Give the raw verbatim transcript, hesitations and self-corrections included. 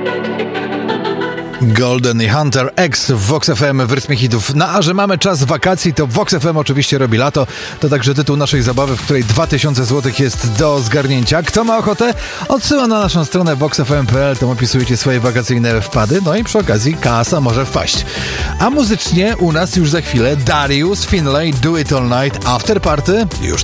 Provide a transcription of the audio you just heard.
Golden Hunter X w Vox F M w rytmie hitów. No a że mamy czas wakacji, to Vox F M oczywiście robi lato. To także tytuł naszej zabawy, w której dwa tysiące złotych jest do zgarnięcia. Kto ma ochotę? Odsyłam na naszą stronę vox f m kropka p l. Tam opisujecie swoje wakacyjne wpady. No i przy okazji kasa może wpaść. A muzycznie u nas już za chwilę Darius Finlay, Do It All Night, After Party. Już